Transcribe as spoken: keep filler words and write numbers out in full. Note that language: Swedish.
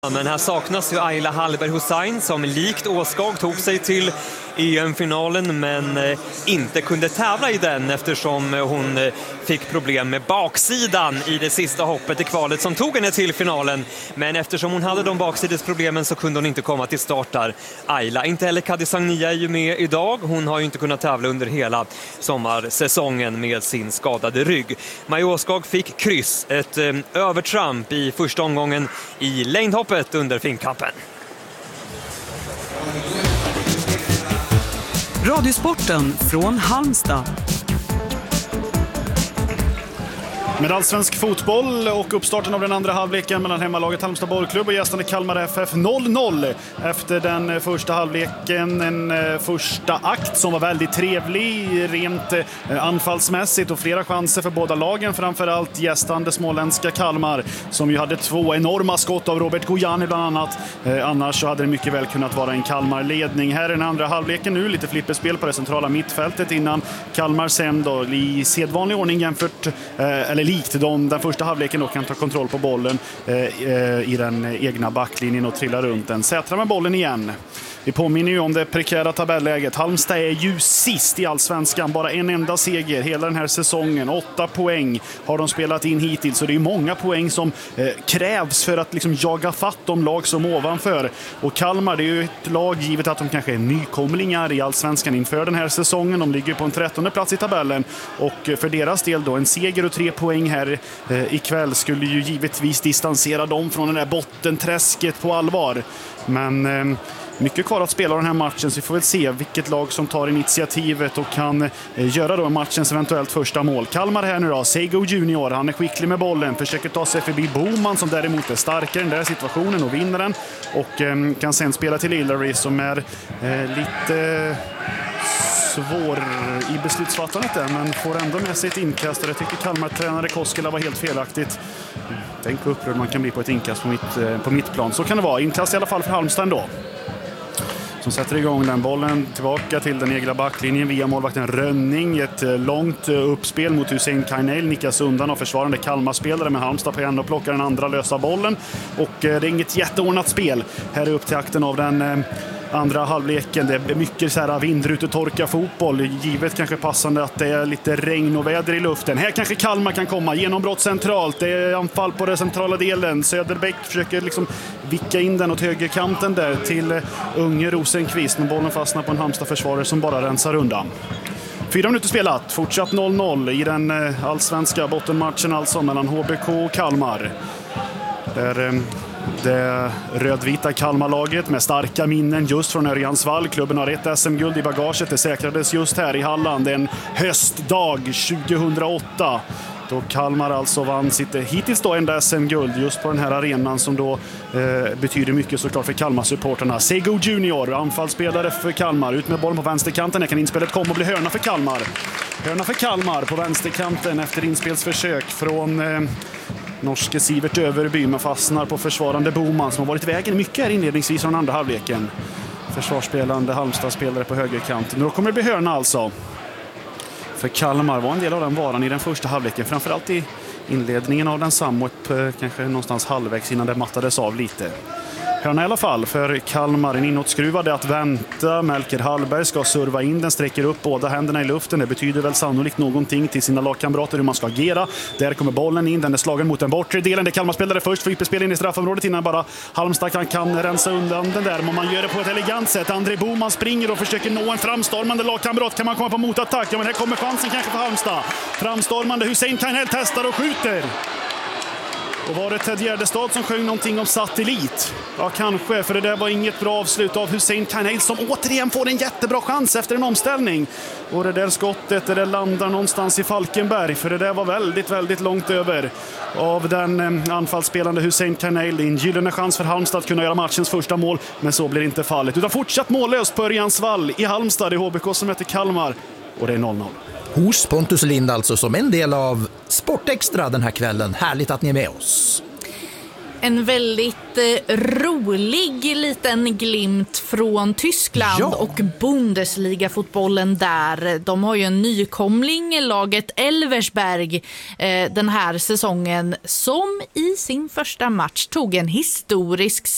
Men här saknas ju Ayla Hallberg Hussein som likt Åskog tog sig till E M-finalen men inte kunde tävla i den eftersom hon fick problem med baksidan i det sista hoppet i kvalet som tog henne till finalen. Men eftersom hon hade de baksidesproblemen så kunde hon inte komma till start där. Ayla, inte heller Kadi Sagnia är ju med idag. Hon har ju inte kunnat tävla under hela sommarsäsongen med sin skadade rygg. Maja Åskog fick kryss, ett eh, övertramp i första omgången i längdhoppet under Finnkampen. Radiosporten från Halmstad. Med allsvensk fotboll och uppstarten av den andra halvleken mellan hemmalaget Halmstad bollklubb och gästande Kalmar F F noll noll efter den första halvleken. En första akt som var väldigt trevlig rent anfallsmässigt och flera chanser för båda lagen, framförallt gästande småländska Kalmar som ju hade två enorma skott av Robert Gojani bland annat. Annars så hade det mycket väl kunnat vara en Kalmar-ledning. Här är den andra halvleken nu, lite flipperspel på det centrala mittfältet innan Kalmar sen då i sedvanlig ordning jämfört eller likt de, den första halvleken då kan ta kontroll på bollen eh, i den egna backlinjen och trilla runt den. Sätra med bollen igen. Vi påminner ju om det prekära tabelläget. Halmstad är ju sist i allsvenskan. Bara en enda seger hela den här säsongen. Åtta poäng har de spelat in hittills. Så det är många poäng som eh, krävs för att liksom jaga fatt de lag som ovanför. Och Kalmar, det är ju ett lag givet att de kanske är nykomlingar i allsvenskan inför den här säsongen. De ligger på en trettonde plats i tabellen. Och för deras del då en seger och tre poäng här eh, ikväll skulle ju givetvis distansera dem från den där bottenträsket på allvar. Men eh, mycket kvar att spela den här matchen, så vi får väl se vilket lag som tar initiativet och kan eh, göra då matchens eventuellt första mål. Kalmar här nu då, Sego Junior, han är skicklig med bollen, försöker ta sig förbi Boman som däremot är starkare i den där situationen och vinner den. Och eh, kan sen spela till Hillary som är eh, lite eh, svår i beslutsfattandet där, men får ändå med sig ett inkast. Jag tycker Kalmar-tränare Koskela var helt felaktigt. Tänk vad upprörd man kan bli på ett inkast på mitt, eh, på mitt plan. Så kan det vara, inkast i alla fall för Halmstad då. Som sätter igång den bollen tillbaka till den egna backlinjen via målvakten Rönning. Ett långt uppspel mot Hussein Kainel, nickas undan av försvarande Kalmar-spelare, med Halmstad på en och plockar den andra lösa bollen. Och det är inget jätteordnat spel. Här är upptakten av den andra halvleken. Det är mycket så här vindrutetorka fotboll. Givet kanske passande att det är lite regn och väder i luften. Här kanske Kalmar kan komma. Genombrott centralt. Det är anfall på den centrala delen. Söderbäck försöker liksom vicka in den åt högerkanten där till Unge Rosenqvist. Men bollen fastnar på en Halmstad-försvarare som bara rensar undan. Fyra minuter spelat. Fortsatt noll noll i den allsvenska bottenmatchen alltså mellan H B K och Kalmar. Där det rödvita Kalmarlaget med starka minnen just från Örjansvall. Klubben har ett S M-guld i bagaget. Det säkrades just här i Halland en höstdag tjugohundraåtta. Då Kalmar alltså vann sitt hittills då enda S M-guld just på den här arenan som då eh, betyder mycket såklart för Kalmar-supporterna. Sego Junior, anfallsspelare för Kalmar. Ut med bollen på vänsterkanten. Här kan inspelet komma och bli hörna för Kalmar. Hörna för Kalmar på vänsterkanten efter inspelsförsök från Eh, norske Sivert Överby, men fastnar på försvarande Boman som har varit i vägen mycket här inledningsvis från andra halvleken. Försvarsspelande Halmstad-spelare på högerkanten. Då kommer det bli hörna alltså. För Kalmar var en del av den varan i den första halvleken, framförallt i inledningen av den samma upp kanske någonstans halvvägs innan det mattades av lite. Hörna i alla fall för Kalmar, en inåtskruvade att vänta. Melker Hallberg ska serva in den, sträcker upp båda händerna i luften. Det betyder väl sannolikt någonting till sina lagkamrater hur man ska agera. Där kommer bollen in, den är slagen mot den bortre delen. Det Kalmar spelare först för ypperspel in i straffområdet innan bara Halmstad kan, kan rensa undan den där. Men man gör det på ett elegant sätt. André Boman springer och försöker nå en framstormande lagkamrat. Kan man komma på motattack? Ja, men här kommer chansen kanske för Halmstad. Framstormande Hussein Kainel testar och skjuter. Och var det Ted Gärdestad som sjöng någonting om satellit? Ja, kanske, för det där var inget bra avslut av Hussein Kainel som återigen får en jättebra chans efter en omställning. Och det där skottet, det där landar någonstans i Falkenberg, för det där var väldigt, väldigt långt över av den eh, anfallsspelande Hussein Kainel. En gyllene chans för Halmstad att kunna göra matchens första mål, men så blir inte fallet. Utan fortsatt mållöst på Örjansvall i Halmstad, i H B K som heter Kalmar. Och det är noll noll. Hos Pontus Lind alltså som en del av Sportextra den här kvällen. Härligt att ni är med oss. En väldigt eh, rolig liten glimt från Tyskland ja. och Bundesliga-fotbollen där. De har ju en nykomling, laget Elversberg, eh, den här säsongen som i sin första match tog en historisk